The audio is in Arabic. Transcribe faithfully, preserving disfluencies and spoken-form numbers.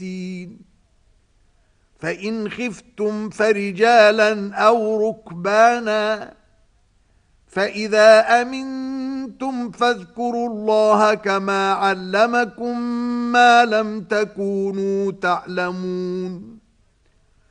الدين فإن خفتم فرجالا أو ركبانا فإذا أمنتم فاذكروا الله كما علمكم ما لم تكونوا تعلمون